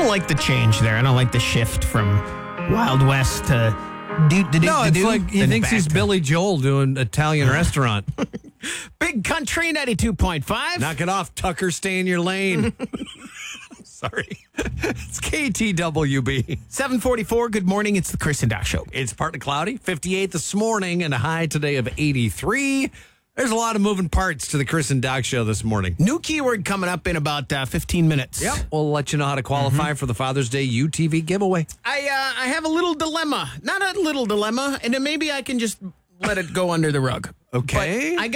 like the change there. I don't like the shift from Wild West to No, it's like he thinks he's Billy Joel doing Italian restaurant. Big Country 92.5. Knock it off, Tucker. Stay in your lane. Sorry. It's KTWB. 7:44. Good morning. It's the Chris and Doc Show. It's partly cloudy. 58 this morning and a high today of 83. There's a lot of moving parts to the Chris and Doc Show this morning. New keyword coming up in about 15 minutes. Yep. We'll let you know how to qualify for the Father's Day UTV giveaway. I have a little dilemma. Not a little dilemma, and then maybe I can just let it go under the rug. Okay. But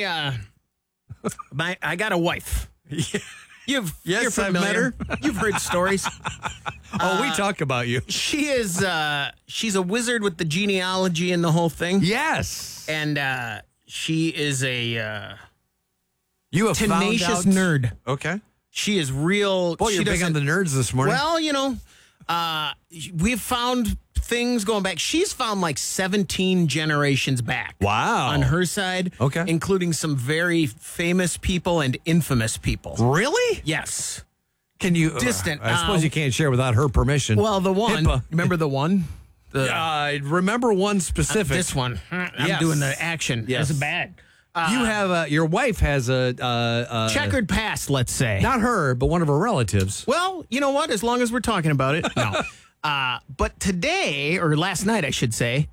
I got a wife. You're Yes, I've familiar. met her. You've heard stories. We talk about you. She is she's a wizard with the genealogy and the whole thing. Yes. And she is a You have tenacious found out. nerd. Okay. She is real. Boy, you're big on the nerds this morning. Well, we've found things going back. She's found like 17 generations back. Wow. On her side. Okay. Including some very famous people and infamous people. Really? Yes. Can you? Distant. I suppose you can't share without her permission. Well, the one. HIPAA. Remember the one? I remember one specific. This one. I'm Yes. doing the action. Yes. It's bad. You have your wife has a Checkered past, let's say. not her, but one of her relatives. Well, you know what? As long as we're talking about it. No. But today, or last night, I should say,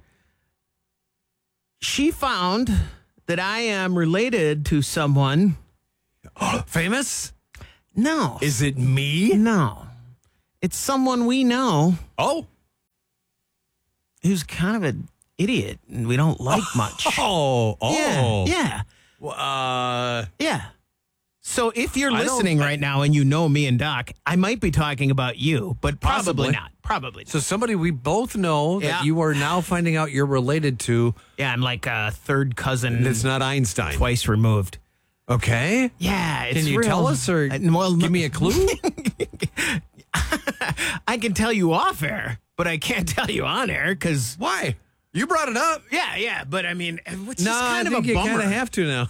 she found that I am related to someone. Famous? No. Is it me? No. It's someone we know Oh. who's kind of an idiot and we don't like much. Oh. Yeah. Yeah. So if you're I don't- listening right now and you know me and Doc, I might be talking about you, but probably Possibly. not. Probably. So somebody we both know that Yeah. you are now finding out you're related to. Yeah, I'm like a third cousin. It's not Einstein. Twice removed. Okay. Yeah, it's Can you real. tell us or give me a clue? I can tell you off air, but I can't tell you on air because Why? You brought it up. yeah. But I mean, it's No, just I kind of think a you bummer. kind of have to now.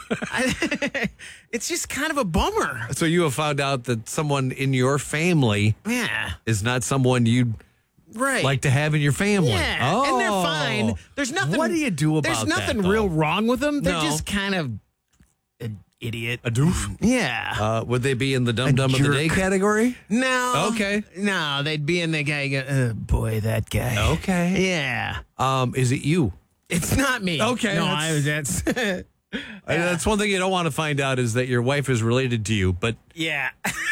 It's just kind of a bummer. So you have found out that someone in your family Yeah, is not someone you'd right. like to have in your family. Yeah, Oh. and they're fine. There's nothing. What do you do about There's that? nothing though? real wrong with them. They're No. just kind of an idiot. A doof? Yeah. Would they be in the dum-dum of the day jerk. category? No. Okay. No, they'd be in the guy. Oh, boy, that guy. Okay. Yeah. Is it you? It's not me. Okay, No, that's- that's. That's one thing you don't want to find out is that your wife is related to you, but Yeah.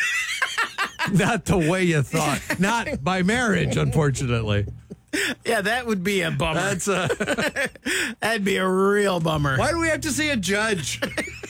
not the way you thought. Not by marriage, unfortunately. Yeah, that would be a bummer. That's That'd be a real bummer. why do we have to see a judge?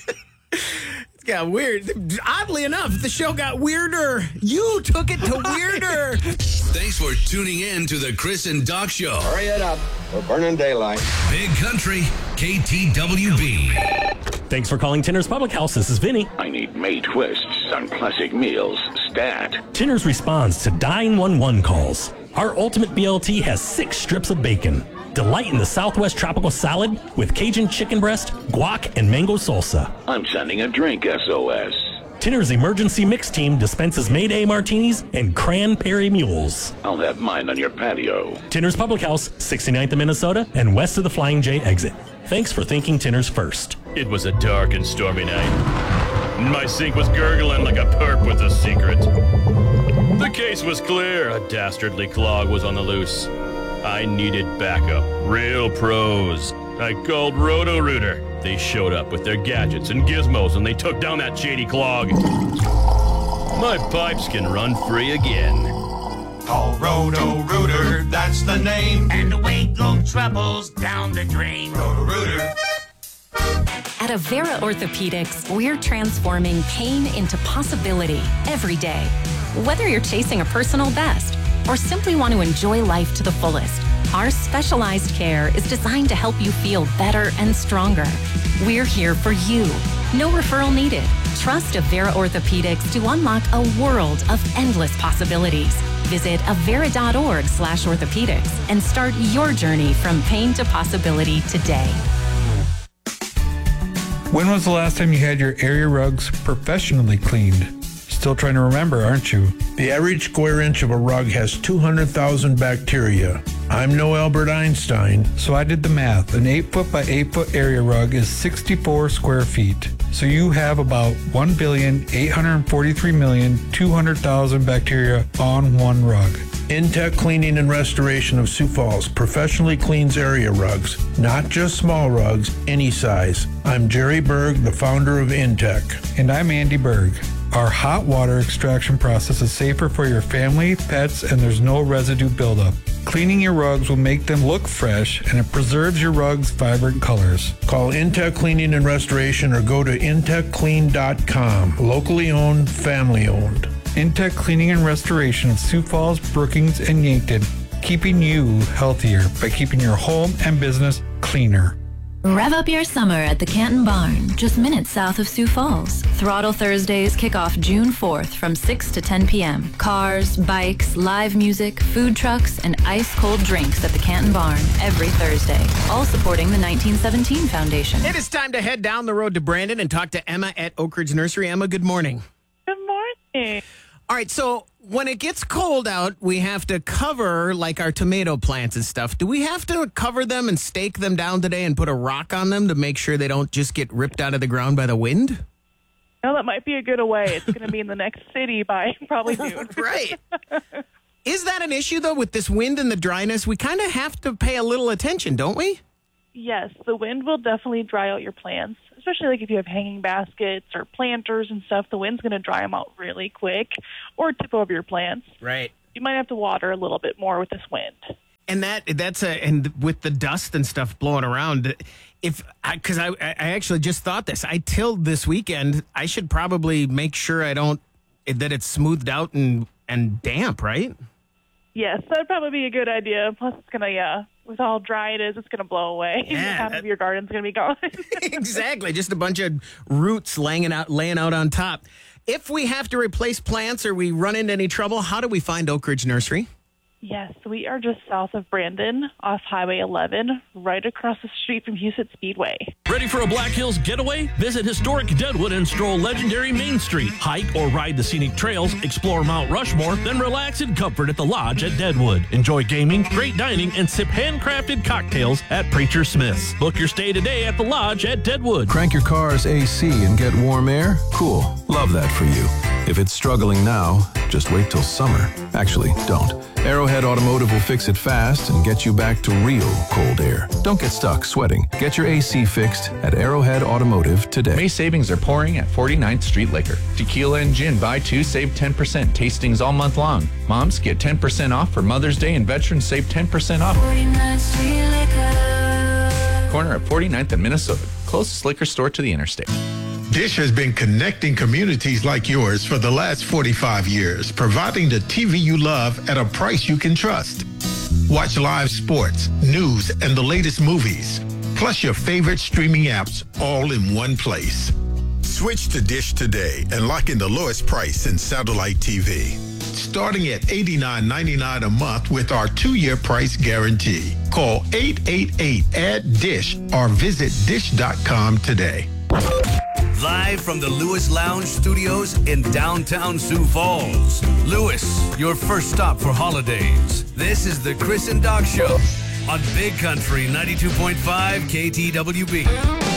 It got weird. Oddly enough, the show got weirder. You took it to weirder. Thanks for tuning in to the Chris and Doc Show. Hurry it up. We're burning daylight. Big Country, KTWB. Thanks for calling Tinner's Public House. This is Vinny. I need May twists on classic meals. Stat. Tinner's responds to 911 calls. Our ultimate BLT has 6 strips of bacon. Delight in the Southwest tropical salad with Cajun chicken breast, guac, and mango salsa. I'm sending a drink SOS. Tinner's emergency mix team dispenses Mayday martinis and cranberry mules. I'll have mine on your patio. Tinner's Public House, 69th of Minnesota and west of the Flying J exit. Thanks for thinking Tinner's first. It was a dark and stormy night. My sink was gurgling like a perp with a secret. The case was clear. A dastardly clog was on the loose. I needed backup. Real pros. I called Roto-Rooter. They showed up with their gadgets and gizmos and they took down that shady clog. My pipes can run free again. Call Roto-Rooter, that's the name. And away go troubles down the drain. Roto-Rooter. At Avera Orthopedics, we're transforming pain into possibility every day. Whether you're chasing a personal best or simply want to enjoy life to the fullest, our specialized care is designed to help you feel better and stronger. We're here for you. No referral needed. Trust Avera Orthopedics to unlock a world of endless possibilities. Visit avera.org/orthopedics and start your journey from pain to possibility today. When was the last time you had your area rugs professionally cleaned? Still trying to remember, aren't you? The average square inch of a rug has 200,000 bacteria. I'm no Albert Einstein. So I did the math. An 8-foot by 8-foot area rug is 64 square feet. So you have about 1,843,200,000 bacteria on one rug. Intech Cleaning and Restoration of Sioux Falls professionally cleans area rugs, not just small rugs, any size. I'm Jerry Berg, the founder of Intech. And I'm Andy Berg. Our hot water extraction process is safer for your family, pets, and there's no residue buildup. Cleaning your rugs will make them look fresh, and it preserves your rugs' vibrant colors. Call Intech Cleaning and Restoration or go to intechclean.com. Locally owned, family owned. Intech Cleaning and Restoration of Sioux Falls, Brookings, and Yankton, keeping you healthier by keeping your home and business cleaner. Rev up your summer at the Canton Barn, just minutes south of Sioux Falls. Throttle Thursdays kick off June 4th from 6 to 10 p.m. Cars, bikes, live music, food trucks, and ice-cold drinks at the Canton Barn every Thursday, all supporting the 1917 Foundation. It is time to head down the road to Brandon and talk to Emma at Oak Ridge Nursery. Emma, good morning. Good morning. All right, so when it gets cold out, we have to cover like our tomato plants and stuff. Do we have to cover them and stake them down today and put a rock on them to make sure they don't just get ripped out of the ground by the wind? No, that might be a good away. It's going to be in the next city by probably noon. Right. Is that an issue, though, with this wind and the dryness? We kind of have to pay a little attention, don't we? Yes, the wind will definitely dry out your plants, especially like if you have hanging baskets or planters and stuff. The wind's going to dry them out really quick or tip over your plants. Right. You might have to water a little bit more with this wind. And and with the dust and stuff blowing around, because I actually just thought this. I tilled this weekend. I should probably make sure that it's smoothed out and damp, right? Yes, that'd probably be a good idea. Plus, it's going to, with how dry it is, it's going to blow away. Yeah, half of your garden's going to be gone. Exactly. Just a bunch of roots laying out on top. If we have to replace plants or we run into any trouble, how do we find Oak Ridge Nursery? Yes, we are just south of Brandon, off Highway 11, right across the street from Huset Speedway. Ready for a Black Hills getaway? Visit historic Deadwood and stroll legendary Main Street. Hike or ride the scenic trails, explore Mount Rushmore, then relax in comfort at the Lodge at Deadwood. Enjoy gaming, great dining, and sip handcrafted cocktails at Preacher Smith's. Book your stay today at the Lodge at Deadwood. Crank your car's AC and get warm air? Cool. Love that for you. If it's struggling now, just wait till summer. Actually, don't. Arrowhead Automotive will fix it fast and get you back to real cold air. Don't get stuck sweating. Get your AC fixed at Arrowhead Automotive today. May savings are pouring at 49th Street Liquor. Tequila and gin, buy two, save 10%. Tastings all month long. Moms get 10% off for Mother's Day and veterans save 10% off. 49th Street Liquor. Corner at 49th and Minnesota. Closest liquor store to the interstate. Dish has been connecting communities like yours for the last 45 years, providing the TV you love at a price you can trust. Watch live sports, news, and the latest movies, plus your favorite streaming apps all in one place. Switch to Dish today and lock in the lowest price in satellite TV. Starting at $89.99 a month with our 2-year price guarantee. Call 888-ADD-DISH or visit dish.com today. Live from the Lewis Lounge Studios in downtown Sioux Falls. Lewis, your first stop for holidays. This is the Chris and Doc Show on Big Country 92.5 KTWB.